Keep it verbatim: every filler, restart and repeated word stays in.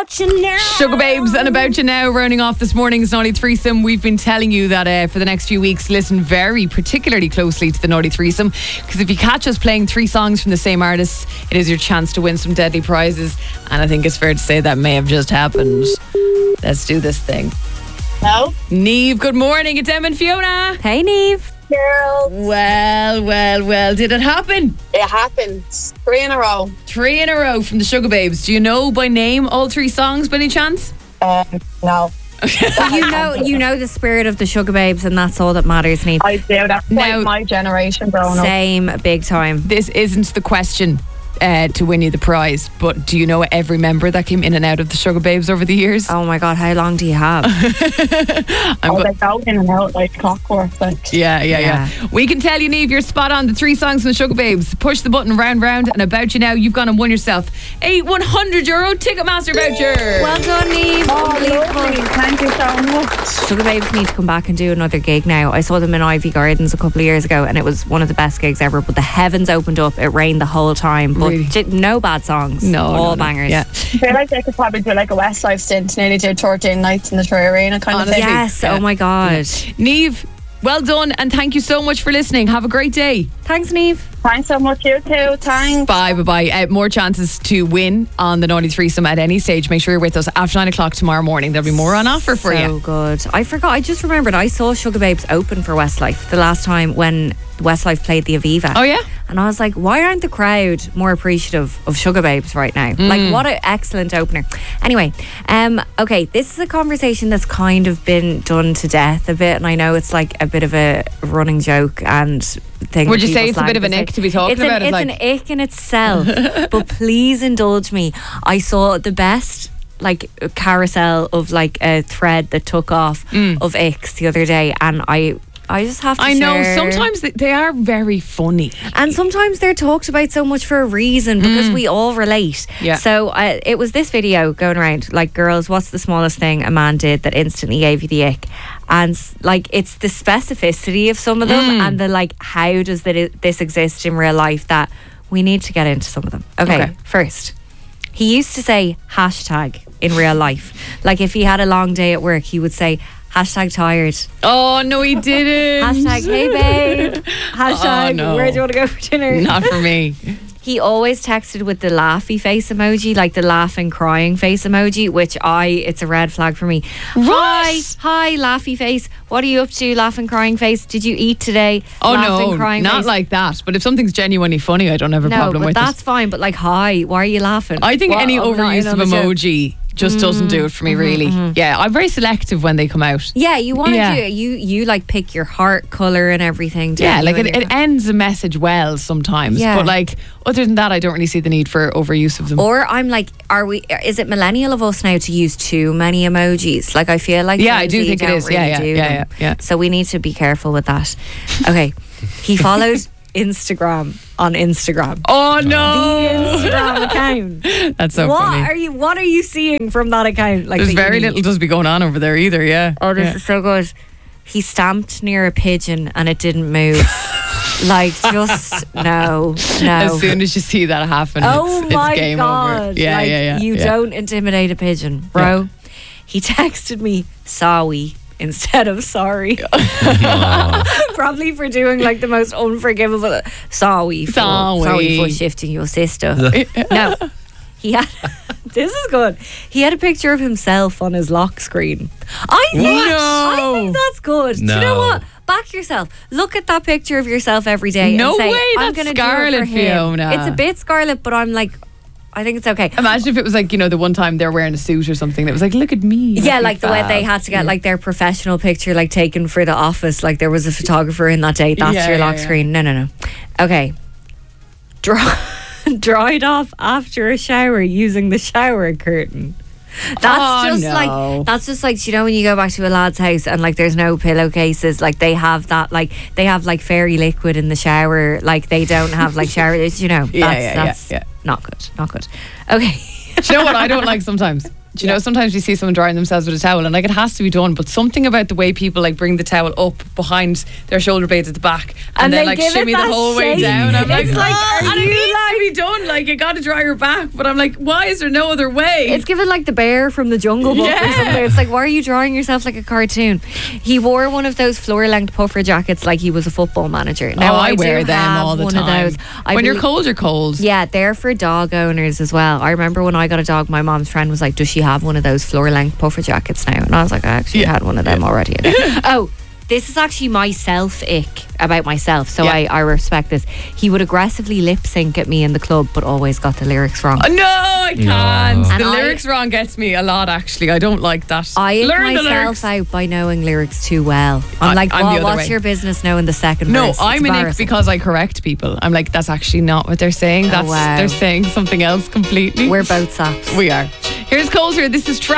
About You Now. Sugar Babes and About You Now, rounding off this morning's Naughty Threesome. We've been telling you that uh, for the next few weeks, listen very particularly closely to the Naughty Threesome, because if you catch us playing three songs from the same artist, it is your chance to win some deadly prizes. And I think it's fair to say that may have just happened. Let's do this thing. Hello? Neve, good morning. It's Em and Fiona. Hey, Neve. Girl. Well, well, well. Did it happen? It happened. Three in a row. Three in a row from the Sugar Babes. Do you know by name all three songs by any chance? Um, no. You know, you know the spirit of the Sugar Babes, and that's all that matters, Neve. I do. That's Now- like my generation growing up. Same, big time. This isn't the question uh, to win you the prize, but do you know every member that came in and out of the Sugar Babes over the years? Oh my God, how long do you have? I'm Oh, go- they go in and out like clockwork. Like. yeah, yeah, yeah, Yeah. We can tell you, Neve, you're spot on. The three songs from the Sugar Babes. Push the button round, round, and About You Now. You've gone and won yourself a one hundred euro Ticketmaster voucher. Well done, Neve. Oh, Unbelievable. lovely. Thank you so much. Sugar Babes need to come back and do another gig now. I saw them in Ivy Gardens a couple of years ago, and it was one of the best gigs ever. But the heavens opened up. It rained the whole time, but Really? j- no bad songs. No, all no, no. bangers. Yeah. I feel like they could probably do like a Westlife stint, nearly do thirteen nights in the True Arena kind Honestly. of thing. Yes. Yeah. Oh my God. Neve, well done, and thank you so much for listening. Have a great day. Thanks, Neve. Thanks so much, you too. Thanks. Bye, bye, bye. Uh, more chances to win on the Naughty Threesome at any stage. Make sure you're with us after nine o'clock tomorrow morning. There'll be more on offer for so you. good. I forgot. I just remembered. I saw Sugar Babes open for Westlife the last time when Westlife played the Aviva. Oh, yeah? And I was like, why aren't the crowd more appreciative of Sugar Babes right now? Mm. Like, what an excellent opener. Anyway, um, okay, this is a conversation that's kind of been done to death a bit, and I know it's like a bit of a running joke and thing. Would that you say people it's a bit slag of an this ick out. to be talking it's an, about it, It's like- an ick in itself, but please indulge me. I saw the best like carousel of like a thread that took off Mm. of icks the other day, and I I just have to I know, share. sometimes they- they are very funny. And sometimes they're talked about so much for a reason because we all relate. Yeah. So uh, it was this video going around, like, girls, what's the smallest thing a man did that instantly gave you the ick? And like, it's the specificity of some of them and the like, how does that this exist in real life, that we need to get into some of them. Okay, Okay. first, he used to say hashtag in real life. Like, if he had a long day at work, he would say hashtag tired. Oh, no, he didn't. Hashtag hey babe. Hashtag Oh, no. where do you want to go for dinner? Not for me. He always texted with the laughy face emoji, like the laughing, crying face emoji, which I, it's a red flag for me. Hi, hi, laughy face. What are you up to, laughing, crying face? Did you eat today? Oh, laughing, no, crying not face. like that. But if something's genuinely funny, I don't have a No, problem but with that's it. fine. But like, hi, why are you laughing? I think What? any I'm not overuse in of on a joke. emoji just doesn't do it for me, really. Yeah, I'm very selective when they come out. Yeah, you want to Yeah. do it. You, you like pick your heart colour and everything. don't Yeah, you, like when it, you're- it ends a message well sometimes. Yeah. But like, other than that, I don't really see the need for overuse of them. Or I'm like, are we? Is it millennial of us now to use too many emojis? Like, I feel like Yeah, I Gen do Z think it don't is. Yeah, really yeah, do yeah, them. yeah, yeah. So we need to be careful with that. Okay, he followed Instagram on Instagram. Oh, The no. Instagram account. That's so what funny. are you? What are you seeing from that account? Like, There's that you very need? little does be going on over there either, yeah. Oh, this Yeah. is so good. He stamped near a pigeon and it didn't move. Like, just no, no. As soon as you see that happen, Oh it's, my it's game God. over. Yeah, like, yeah, yeah. You yeah. don't intimidate a pigeon, bro. He texted me sorry instead of sorry. Probably for doing like the most unforgivable sorry for, Sorry. sorry for shifting your sister. No. He had this is good. He had a picture of himself on his lock screen. I think, No. I think that's good. Do you know No. what? Back yourself. Look at that picture of yourself every day. No and say, way, I'm that's gonna do it Scarlett, for him. Fiona. It's a bit Scarlett, but I'm like, I think it's okay. Imagine if it was like, you know, the one time they're wearing a suit or something that was like, look at me. Yeah, looking like the way fab. they had to get like their professional picture like taken for the office. Like there was a photographer in that day. That's Yeah, your yeah, lock yeah. screen. No, no, no. Okay. Dry, dried off after a shower using the shower curtain. That's Oh, just no. like that's just like, you know, when you go back to a lad's house and like there's no pillowcases, like they have that, like they have like fairy liquid in the shower, like they don't have like shower, you know. That's, Yeah, yeah, yeah, that's yeah. not good. Not good. Okay. Do you know what I don't like sometimes? Do you know, sometimes you see someone drying themselves with a towel and like it has to be done, but something about the way people like bring the towel up behind their shoulder blades at the back and, And then they like give it shimmy the that whole way shape. down. I'm like, It's like, "Oh," are and it you needs like- to be done. Like you got to dry your back, but I'm like, why is there no other way? It's given like the bear from the Jungle Book Yeah. or something. It's like, why are you drawing yourself like a cartoon? He wore one of those floor length puffer jackets like he was a football manager. Now oh, I, do wear them have all the one time. Of those. I when you're believe- cold, you're cold. Yeah, they're for dog owners as well. I remember when I got a dog, my mom's friend was like, does she have one of those floor length puffer jackets now? And I was like, I actually Yeah. had one of them already. Oh, this is actually my self ick about myself, so Yeah. I, I respect this. He would aggressively lip sync at me in the club, but always got the lyrics wrong. Oh, no, I can't. And The I- lyrics wrong gets me a lot, actually. I don't like that. I ick Learn the myself lyrics. out by knowing lyrics too well. I'm I- like, I'm the "What- other what's way. your business knowing the second No, verse? It's I'm an ick embarrassing. because I correct people. I'm like, that's actually not what they're saying. That's wow. They're saying something else completely. We're both saps. We are. Here's Coulter. This is Tra-